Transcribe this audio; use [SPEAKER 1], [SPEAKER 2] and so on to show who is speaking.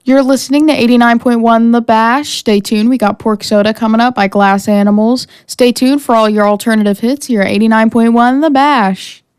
[SPEAKER 1] You're listening to 89.1 The Bash. Stay tuned. We got Pork Soda coming up by Glass Animals. Stay tuned for all your alternative hits here at 89.1 The Bash.